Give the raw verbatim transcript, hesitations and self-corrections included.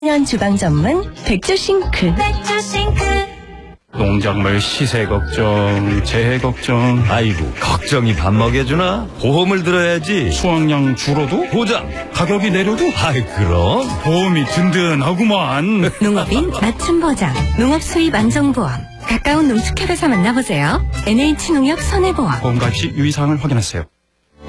년 주방 전문 백조싱크. 백조싱크. 농작물 시세 걱정, 재해 걱정. 아이고, 걱정이 밥 먹여주나? 보험을 들어야지. 수확량 줄어도? 보장. 가격이 내려도? 아이, 그럼. 보험이 든든하구만. 농업인 맞춤 보장. 농업 수입 안정보험. 가까운 농축협에서 만나보세요. 엔에이치농협 손해보험. 보험 가입 시 유의사항을 확인하세요.